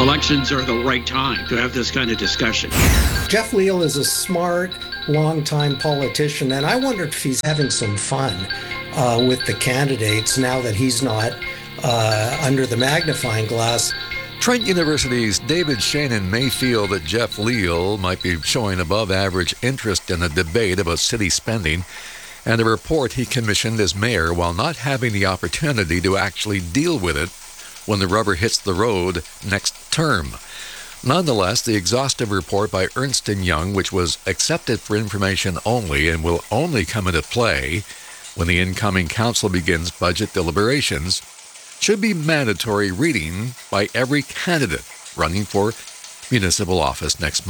Elections are the right time to have this kind of discussion. Jeff Leal is a smart, long-time politician, and I wondered if he's having some fun with the candidates now that he's not under the magnifying glass. Trent University's David Shannon may feel that Jeff Leal might be showing above-average interest in a debate about city spending and a report he commissioned as mayor while not having the opportunity to actually deal with it when the rubber hits the road next term. Nonetheless, the exhaustive report by Ernst & Young, which was accepted for information only and will only come into play when the incoming council begins budget deliberations, should be mandatory reading by every candidate running for municipal office next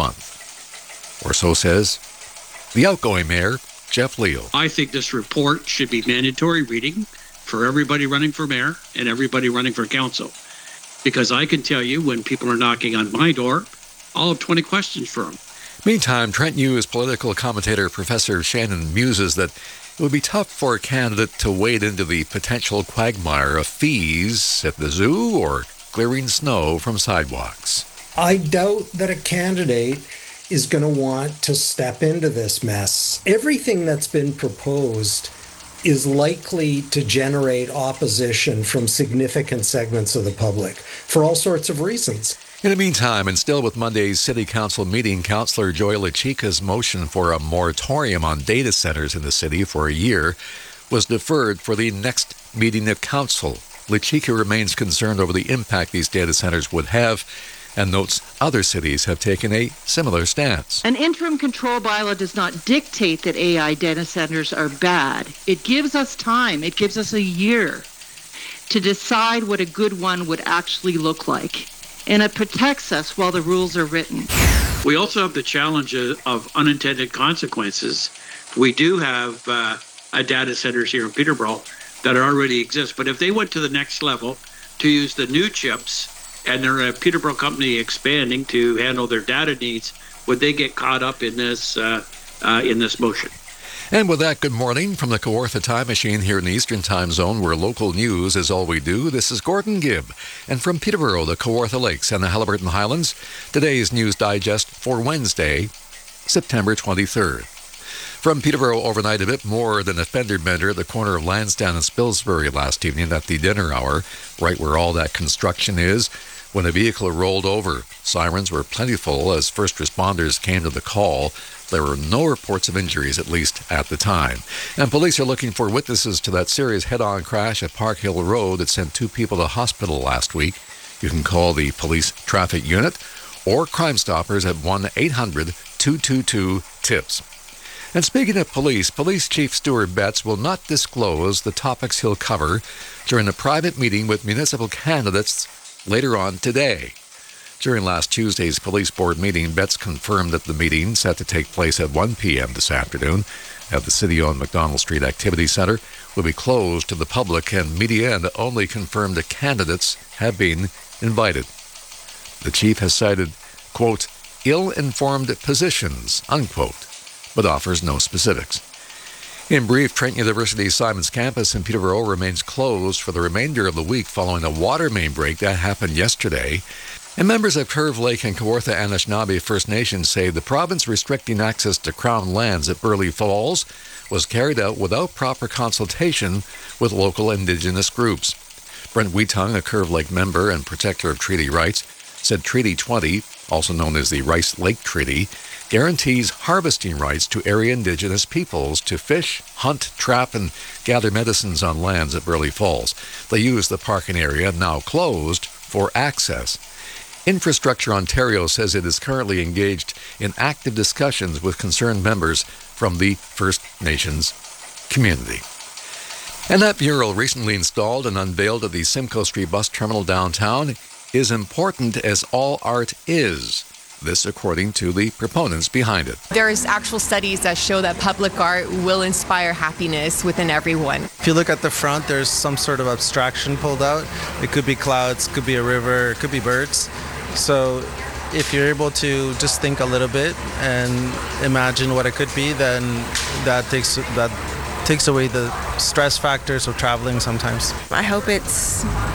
month. Or so says the outgoing mayor, Jeff Leal. I think this report should be mandatory reading for everybody running for mayor and everybody running for council. Because I can tell you, when people are knocking on my door, I'll have 20 questions for them. Meantime, Trent News political commentator Professor Shannon muses that it would be tough for a candidate to wade into the potential quagmire of fees at the zoo or clearing snow from sidewalks. I doubt that a candidate is going to want to step into this mess. Everything that's been proposed is likely to generate opposition from significant segments of the public for all sorts of reasons. In the meantime, and still with Monday's City Council meeting, Councillor Joy LaChica's motion for a moratorium on data centers in the city for a year was deferred for the next meeting of Council. LaChica remains concerned over the impact these data centers would have and notes other cities have taken a similar stance. An interim control bylaw does not dictate that AI data centers are bad. It gives us time. It gives us a year to decide what a good one would actually look like. And it protects us while the rules are written. We also have the challenge of unintended consequences. We do have data centers here in Peterborough that already exist, but if they went to the next level to use the new chips and they're a Peterborough company expanding to handle their data needs, would they get caught up in this motion? And with that, good morning from the Kawartha Time Machine here in the Eastern Time Zone, where local news is all we do. This is Gordon Gibb. And from Peterborough, the Kawartha Lakes and the Haliburton Highlands, today's News Digest for Wednesday, September 23rd. From Peterborough overnight, a bit more than a fender bender at the corner of Lansdowne and Spilsbury last evening at the dinner hour, right where all that construction is, when a vehicle rolled over. Sirens were plentiful as first responders came to the call. There were no reports of injuries, at least at the time. And police are looking for witnesses to that serious head-on crash at Park Hill Road that sent 2 people to hospital last week. You can call the police traffic unit or Crime Stoppers at 1-800-222-TIPS. And speaking of police, Police Chief Stuart Betts will not disclose the topics he'll cover during a private meeting with municipal candidates later on today. During last Tuesday's police board meeting, Betts confirmed that the meeting, set to take place at 1 p.m. this afternoon at the city-owned McDonald Street Activity Center, will be closed to the public and media, and only confirmed the candidates have been invited. The chief has cited, quote, ill-informed positions, unquote, but offers no specifics. In brief, Trent University's Simons campus in Peterborough remains closed for the remainder of the week following a water main break that happened yesterday. And members of Curve Lake and Kawartha Anishinaabe First Nations say the province restricting access to Crown lands at Burley Falls was carried out without proper consultation with local Indigenous groups. Brent Wheatung, a Curve Lake member and protector of treaty rights, said Treaty 20, also known as the Rice Lake Treaty, guarantees harvesting rights to area Indigenous peoples to fish, hunt, trap, and gather medicines on lands at Burley Falls. They use the parking area, now closed, for access. Infrastructure Ontario says it is currently engaged in active discussions with concerned members from the First Nations community. And that mural, recently installed and unveiled at the Simcoe Street Bus Terminal downtown, is important as all art is. This according to the proponents behind it. There's actual studies that show that public art will inspire happiness within everyone. If you look at the front, there's some sort of abstraction pulled out. It could be clouds, could be a river, it could be birds. So if you're able to just think a little bit and imagine what it could be, then that takes away the stress factors of traveling sometimes. I hope it's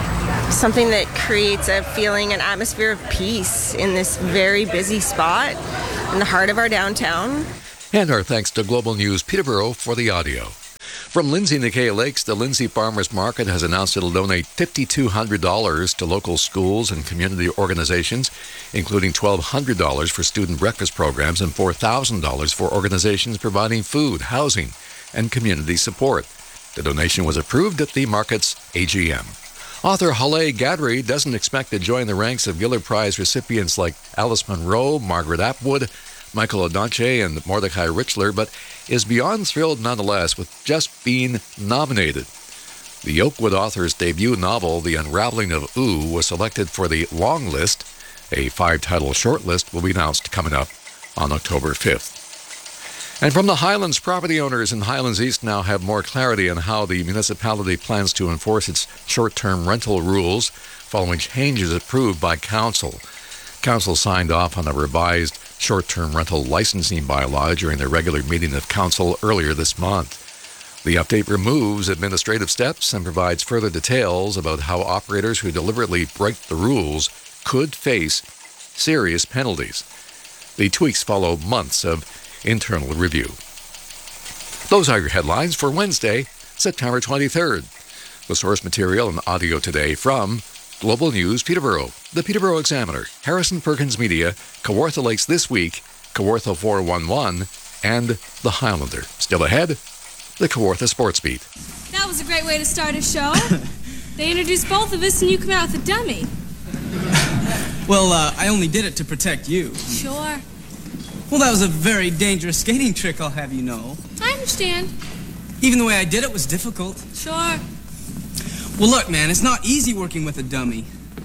something that creates a feeling, an atmosphere of peace in this very busy spot in the heart of our downtown. And our thanks to Global News Peterborough for the audio. From Lindsay Nikkei Lakes, the Lindsay Farmers Market has announced it'll donate $5,200 to local schools and community organizations, including $1,200 for student breakfast programs and $4,000 for organizations providing food, housing, and community support. The donation was approved at the market's AGM. Author Halle Gadry doesn't expect to join the ranks of Giller Prize recipients like Alice Munro, Margaret Atwood, Michael Ondaatje, and Mordecai Richler, but is beyond thrilled nonetheless with just being nominated. The Oakwood author's debut novel, The Unraveling of Ooh, was selected for the long list. A 5-title shortlist will be announced coming up on October 5th. And from the Highlands, property owners in Highlands East now have more clarity on how the municipality plans to enforce its short-term rental rules following changes approved by Council. Council signed off on a revised short-term rental licensing bylaw during their regular meeting of Council earlier this month. The update removes administrative steps and provides further details about how operators who deliberately break the rules could face serious penalties. The tweaks follow months of internal review. Those are your headlines for Wednesday, September 23rd. The source material and audio today from Global News Peterborough, the Peterborough Examiner, Harrison Perkins Media, Kawartha Lakes This Week, Kawartha 411, and The Highlander. Still ahead, the Kawartha Sports Beat. That was a great way to start a show. They introduced both of us and you come out with a dummy. Well, I only did it to protect you. Sure. Well, that was a very dangerous skating trick, I'll have you know. I understand. Even the way I did it was difficult. Sure. Well, look, man, it's not easy working with a dummy.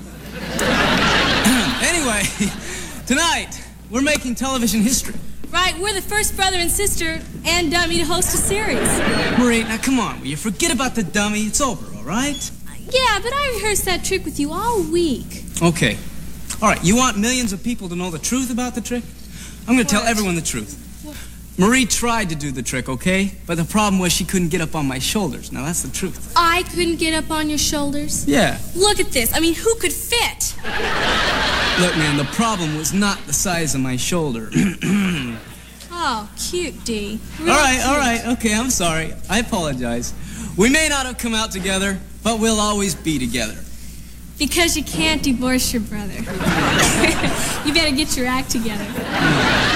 Anyway, tonight, we're making television history. Right, we're the first brother and sister and dummy to host a series. Marie, now come on, will you forget about the dummy? It's over, all right? Yeah, but I rehearsed that trick with you all week. Okay. All right, you want millions of people to know the truth about the trick? I'm going to tell everyone the truth. Marie tried to do the trick, okay? But the problem was she couldn't get up on my shoulders. Now, that's the truth. I couldn't get up on your shoulders? Yeah. Look at this. I mean, who could fit? Look, man, the problem was not the size of my shoulder. Oh, cute, Dee. Really all right, cute. okay, I'm sorry. I apologize. We may not have come out together, but we'll always be together. Because you can't divorce your brother. You better get your act together.